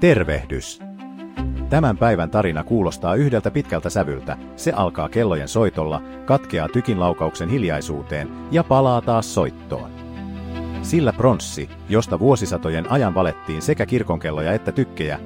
Tervehdys! Tämän päivän tarina kuulostaa yhdeltä pitkältä sävyltä. Se alkaa kellojen soitolla, katkeaa tykinlaukauksen hiljaisuuteen ja palaa taas soittoon. Sillä pronssi, josta vuosisatojen ajan valettiin sekä kirkonkelloja että tykkejä,